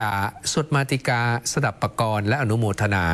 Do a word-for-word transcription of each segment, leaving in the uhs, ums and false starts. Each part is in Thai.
สวดมาติกาสดับปกรณ์และอนุโมทนา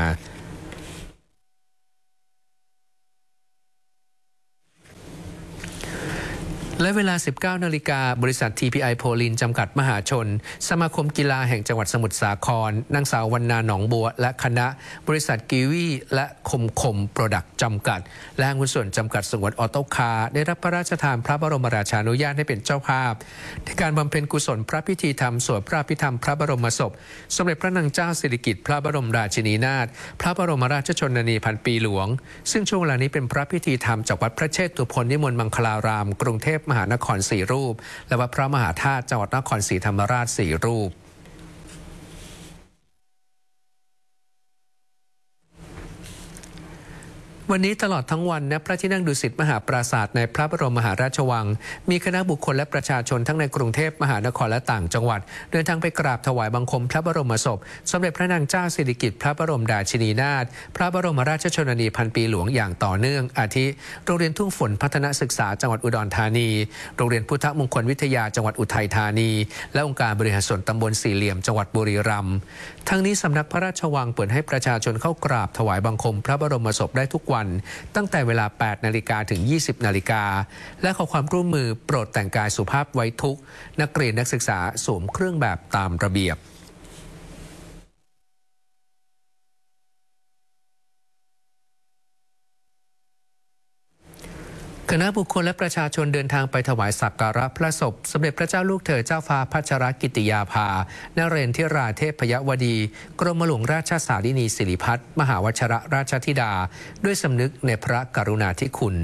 และเวลา สิบเก้านาฬิกา บริษัท ที พี ไอ โพลินจำกัดมหาชนสมาคมกีฬาแห่งจังหวัดสมุทรสาครนางสาววรรณาหนองบัวและคณะบริษัทกีวีและคมคมโปรดักต์จำกัดและห้างหุ้นส่วนจำกัดสงวนออโต้คาร์ได้รับพระราชทานพระบรมราชานุญาตให้เป็นเจ้าภาพในการบำเพ็ญกุศลพระพิธีธรรมสวดพระพิธรรมพระบรมศพสมเด็จพระนางเจ้าสิริกิติ์พระบรมราชินีนาถพระบรมราชชนนีพันปีหลวงซึ่งช่วงเวลานี้เป็นพระพิธีธรรมจากวัดพระเชตุพนนิมนต์มังคลารามกรุงเทพมหานครสี่รูปและวัดพระมหาธาตุจังหวัดนครศรีธรรมราชสี่รูปวันนี้ตลอดทั้งวันณพระที่นั่งดุสิตมหาปราสาทในพระบรมมหาราชวังมีคณะบุคคลและประชาชนทั้งในกรุงเทพมหานครและต่างจังหวัดเดินทางไปกราบถวายบังคมพระบรมศพสมเด็จพระนางเจ้าสิริกิติ์พระบรมราชินีนาถพระบรมราชชนนีพันปีหลวงอย่างต่อเนื่องอาทิโรงเรียนทุ่งฝนพัฒนศึกษาจังหวัดอุดรธานีโรงเรียนพุทธมงคลวิทยาจังหวัดอุทัยธานีและองค์การบริหารส่วนตำบลสี่เหลี่ยมจังหวัดบุรีรัมย์ทั้งนี้สำนักพระราชวังเปิดให้ประชาชนเข้ากราบถวายบังคมพระบรมศพได้ทุกวันตั้งแต่เวลา แปดนาฬิกา ถึง ยี่สิบนาฬิกาและขอความร่วมมือโปรดแต่งกายสุภาพไว้ทุกนักเรียนนักศึกษาสวมเครื่องแบบตามระเบียบคณะบุคคลและประชาชนเดินทางไปถวายสักการะพระศพสมเด็จพระเจ้าลูกเธอเจ้าฟ้าพัชรกิติยาภานเรนทิราเทพยวดีกรมหลวงราชสารินีสิริพัฒน์มหาวชรราชธิดาด้วยสำนึกในพระกรุณาธิคุณ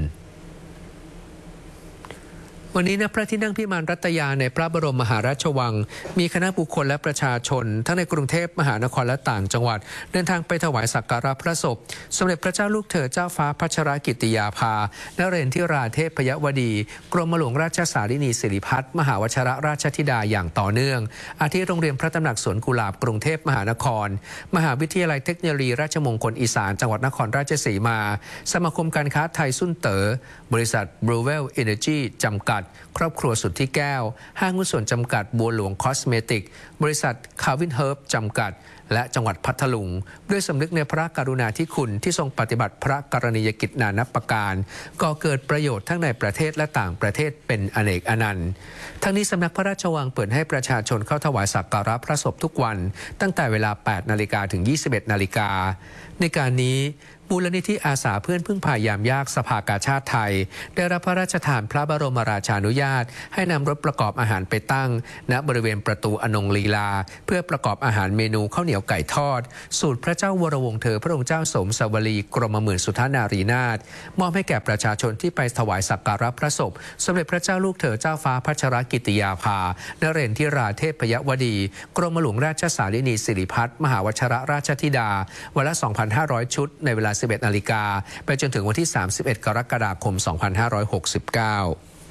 วันนี้ณพระที่นั่งพิมานรัตยาในพระบรมมหาราชวังมีคณะบุคคลและประชาชนทั้งในกรุงเทพมหานครและต่างจังหวัดเดินทางไปถวายสักการะพระศพสมเด็จพระเจ้าลูกเธอเจ้าฟ้าพัชรกิติยาภานเรนทิราเทพยวดีกรมหลวงราชสารินีสิริพัฒน์มหาวชรราชธิดาอย่างต่อเนื่องอาทิโรงเรียนพระตำหนักสวนกุหลาบกรุงเทพมหานครมหาวิทยาลัยเทคโนโลยีราชมงคลอีสานจังหวัดนครราชสีมาสมาคมการค้าไทยซุ่นเต๋อบริษัท Brewell Energy จำกัดครอบครัวสุทธิแก้วห้างหุ้นส่วนจำกัดบัวหลวงคอสเมติกบริษัทคาวินเฮิร์บจำกัดและจังหวัดพัทลุงด้วยสำนึกในพระกรุณาธิคุณที่ทรงปฏิบัติพระกรณียกิจนานับประการก่อเกิดประโยชน์ทั้งในประเทศและต่างประเทศเป็นอเนกอนันต์ทั้งนี้สำนักพระราชวังเปิดให้ประชาชนเข้าถวายสักการะพระศพทุกวันตั้งแต่เวลา แปดนาฬิกา ถึง ยี่สิบเอ็ดนาฬิกาในการนี้มูลนิธิอาสาเพื่อนพึ่งพายามยากสภากาชาติไทยได้รับพระราชทานพระบรมราชานุญาตให้นำรถประกอบอาหารไปตั้งณบริเวณประตูอนงลีลาเพื่อประกอบอาหารเมนูข้าวเหนียวไก่ทอดสูตรพระเจ้าวรวงศ์เธอพระองค์เจ้าสมสวลีกรมหมื่นสุทธานารีนาถมอบให้แก่ประชาชนที่ไปถวายสักการะพระศพสมเด็จพระเจ้าลูกเธอเจ้าฟ้าพัชรกิติยาภานเรนทิราเทพยวดีกรมหลวงราชสารินีสิริพัฒน์มหาวชรราชธิดาวันละ สองพันห้าร้อย ชุดในเวลา สิบเอ็ดนาฬิกาไปจนถึงวันที่ สามสิบเอ็ด กรกฎาคม สองพันห้าร้อยหกสิบเก้า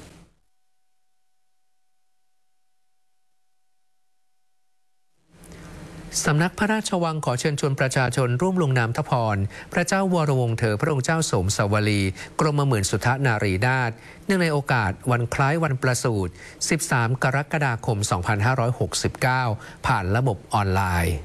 สำนักพระราชวังขอเชิญชวนประชาชนร่วมลงนามทพรพระเจ้าวรวงศ์เธอพระองค์เจ้าสมสวลีกรมหมื่นสุทธานารีนาถเนื่องในโอกาสวันคล้ายวันประสูติ สิบสาม กรกฎาคม สองพันห้าร้อยหกสิบเก้า ผ่านระบบออนไลน์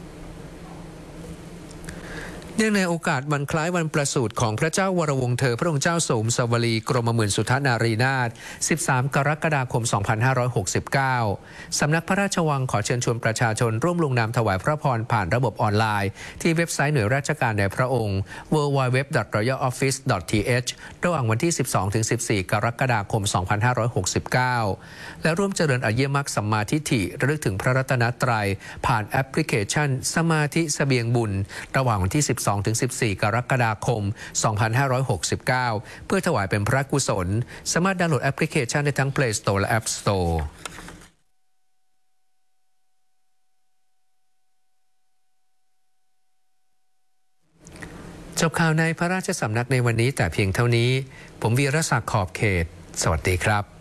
เนื่องในโอกาสวันคล้ายวันประสูติของพระเจ้าวรวงศ์เธอพระองค์เจ้าสมสวลีกรมหมื่นสุทธานารีนาถ สิบสาม กรกฎาคม สองพันห้าร้อยหกสิบเก้า สำนักพระราชวังขอเชิญชวนประชาชนร่วมลงนามถวายพระพรผ่านระบบออนไลน์ที่เว็บไซต์หน่วยราชการในพระองค์ ดับเบิลยู ดับเบิลยู ดับเบิลยู ดอท รอยัล ออฟฟิศ ดอท ที เอช ระหว่างวันที่ สิบสอง ถึง สิบสี่ กรกฎาคม สองพันห้าร้อยหกสิบเก้า และร่วมเจริญอริยมรรคสัมมาทิฏฐิระลึกถึงพระรัตนตรัยผ่านแอปพลิเคชันสมาธิเสบียงบุญระหว่างวันที่ สิบสอง ถึง สิบสี่ กรกฎาคม สองพันห้าร้อยหกสิบเก้า เพื่อถวายเป็นพระกุศลสามารถดาวน์โหลดแอปพลิเคชันได้ทั้ง Play Store และ App Store จบข่าวในพระราชสำนักในวันนี้แต่เพียงเท่านี้ผมวีรศักดิ์ขอบเขตสวัสดีครับ